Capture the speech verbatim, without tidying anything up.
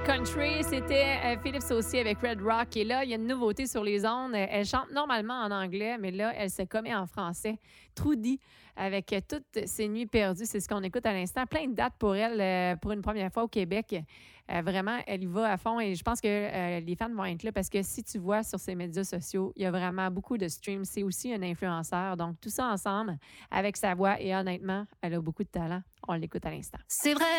country. C'était euh, Philippe Saucier avec Red Rock. Et là, il y a une nouveauté sur les ondes. Elle chante normalement en anglais, mais là, elle se commet en français. Trudy, avec euh, toutes ses nuits perdues. C'est ce qu'on écoute à l'instant. Plein de dates pour elle, euh, pour une première fois au Québec. Euh, vraiment, elle y va à fond. Et je pense que euh, les fans vont être là parce que si tu vois sur ses médias sociaux, il y a vraiment beaucoup de streams. C'est aussi un influenceur. Donc, tout ça ensemble, avec sa voix. Et honnêtement, elle a beaucoup de talent. On l'écoute à l'instant. C'est vrai.